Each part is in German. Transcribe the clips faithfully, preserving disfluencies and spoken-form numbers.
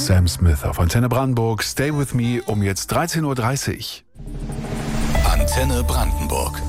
Sam Smith auf Antenne Brandenburg. Stay with me um jetzt dreizehn Uhr dreißig. Antenne Brandenburg.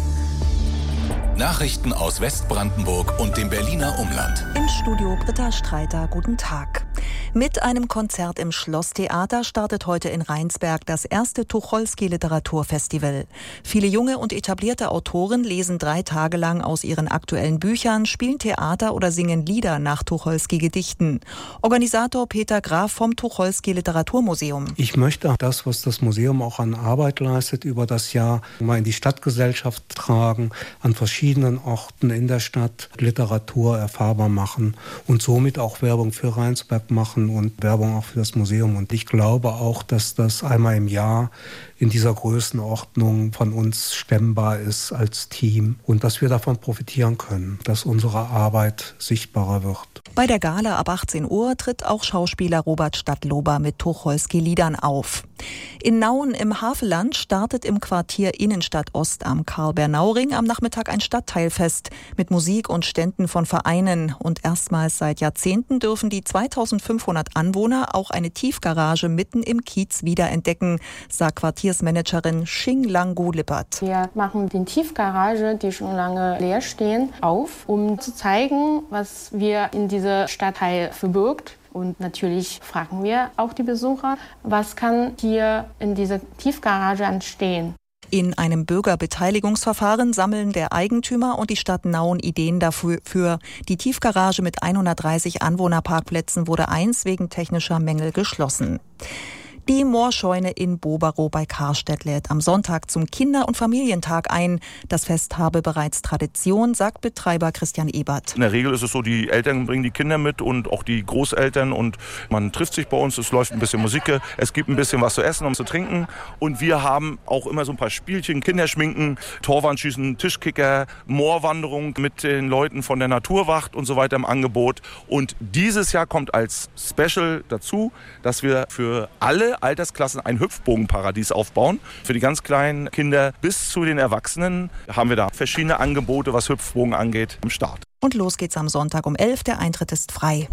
Nachrichten aus Westbrandenburg und dem Berliner Umland. Im Studio Britta Streiter, guten Tag. Mit einem Konzert im Schlosstheater startet heute in Rheinsberg das erste Tucholsky-Literaturfestival. Viele junge und etablierte Autoren lesen drei Tage lang aus ihren aktuellen Büchern, spielen Theater oder singen Lieder nach Tucholsky-Gedichten. Organisator Peter Graf vom Tucholsky-Literaturmuseum. Ich möchte das, was das Museum auch an Arbeit leistet, über das Jahr mal in die Stadtgesellschaft tragen, an verschiedenen Orten in der Stadt Literatur erfahrbar machen und somit auch Werbung für Rheinsberg machen und Werbung auch für das Museum. Und ich glaube auch, dass das einmal im Jahr in dieser Größenordnung von uns stemmbar ist als Team und dass wir davon profitieren können, dass unsere Arbeit sichtbarer wird. Bei der Gala ab achtzehn Uhr tritt auch Schauspieler Robert Stadtlober mit Tucholsky-Liedern auf. In Nauen im Havelland startet im Quartier Innenstadt Ost am Karl-Bernau-Ring am Nachmittag ein Stadtteilfest mit Musik und Ständen von Vereinen. Und erstmals seit Jahrzehnten dürfen die zweitausendfünfhundert Anwohner auch eine Tiefgarage mitten im Kiez wiederentdecken, sagt Quartiersmanagerin Xing Langu Lippert. Wir machen die Tiefgarage, die schon lange leer stehen, auf, um zu zeigen, was wir in dieser Stadtteil verbirgt. Und natürlich fragen wir auch die Besucher, was kann hier in dieser Tiefgarage entstehen. In einem Bürgerbeteiligungsverfahren sammeln der Eigentümer und die Stadt Nauen Ideen dafür. Für die Tiefgarage mit hundertdreißig Anwohnerparkplätzen wurde eins wegen technischer Mängel geschlossen. Die Moorscheune in Boberow bei Karstedt lädt am Sonntag zum Kinder- und Familientag ein. Das Fest habe bereits Tradition, sagt Betreiber Christian Ebert. In der Regel ist es so, die Eltern bringen die Kinder mit und auch die Großeltern und man trifft sich bei uns, es läuft ein bisschen Musik, es gibt ein bisschen was zu essen und zu trinken und wir haben auch immer so ein paar Spielchen, Kinderschminken, Torwandschießen, Tischkicker, Moorwanderung mit den Leuten von der Naturwacht und so weiter im Angebot. Und dieses Jahr kommt als Special dazu, dass wir für alle Altersklassen ein Hüpfbogenparadies aufbauen. Für die ganz kleinen Kinder bis zu den Erwachsenen haben wir da verschiedene Angebote, was Hüpfbogen angeht, am Start. Und los geht's am Sonntag um elf. Der Eintritt ist frei.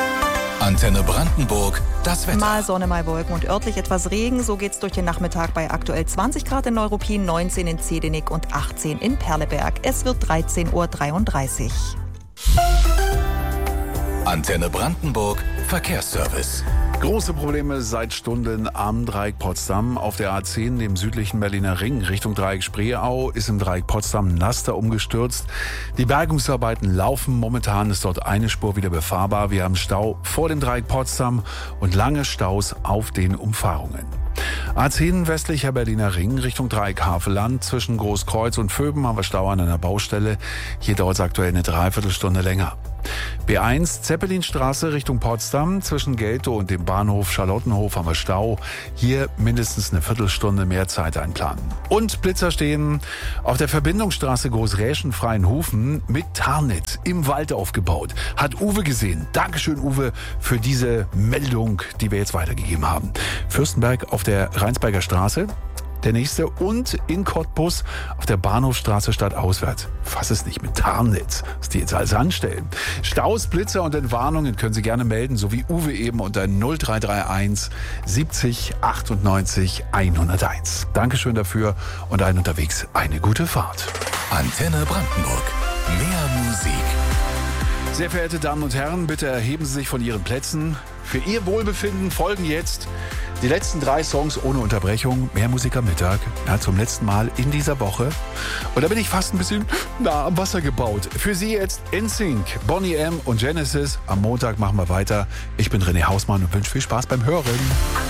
Antenne Brandenburg, das Wetter. Mal Sonne, mal Wolken und örtlich etwas Regen. So geht's durch den Nachmittag bei aktuell zwanzig Grad in Neuruppin, neunzehn in Zedinik und achtzehn in Perleberg. Es wird dreizehn Uhr dreiunddreißig. Antenne Brandenburg, Verkehrsservice. Große Probleme seit Stunden am Dreieck Potsdam. Auf der A zehn, dem südlichen Berliner Ring, Richtung Dreieck Spreeau, ist im Dreieck Potsdam ein Laster umgestürzt. Die Bergungsarbeiten laufen. Momentan ist dort eine Spur wieder befahrbar. Wir haben Stau vor dem Dreieck Potsdam und lange Staus auf den Umfahrungen. A zehn westlicher Berliner Ring Richtung Dreieck Havelland. Zwischen Großkreuz und Vöben haben wir Stau an einer Baustelle. Hier dauert es aktuell eine Dreiviertelstunde länger. B eins Zeppelinstraße Richtung Potsdam. Zwischen Geltow und dem Bahnhof Charlottenhof haben wir Stau. Hier mindestens eine Viertelstunde mehr Zeit einplanen. Und Blitzer stehen auf der Verbindungsstraße Großräschen-Freienhofen mit Tarnit im Wald aufgebaut. Hat Uwe gesehen. Dankeschön, Uwe, für diese Meldung, die wir jetzt weitergegeben haben. Fürstenberg auf der Rheinsberger Straße. Der nächste und in Cottbus auf der Bahnhofstraße stadtauswärts. Fass es nicht mit Tarnitz, was die jetzt alles anstellen. Staus, Blitzer und Entwarnungen können Sie gerne melden, so wie Uwe eben unter null drei drei eins siebzig achtundneunzig hunderteins. Dankeschön dafür und allen unterwegs eine gute Fahrt. Antenne Brandenburg. Mehr Musik. Sehr verehrte Damen und Herren, bitte erheben Sie sich von Ihren Plätzen. Für Ihr Wohlbefinden folgen jetzt die letzten drei Songs ohne Unterbrechung. Mehr Musik am Mittag. Ja, zum letzten Mal in dieser Woche. Und da bin ich fast ein bisschen nah am Wasser gebaut. Für Sie jetzt N Sync, Boney M. und Genesis. Am Montag machen wir weiter. Ich bin René Hausmann und wünsche viel Spaß beim Hören.